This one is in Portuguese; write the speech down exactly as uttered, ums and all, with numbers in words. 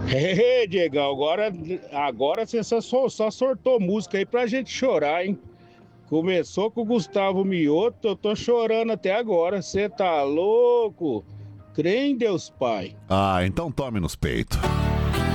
Ê, Diegão, agora, agora você só, só só sortou música aí pra gente chorar, hein? Começou com o Gustavo Mioto, eu tô chorando até agora. Você tá louco? Crê em Deus Pai. Ah, então tome nos peitos.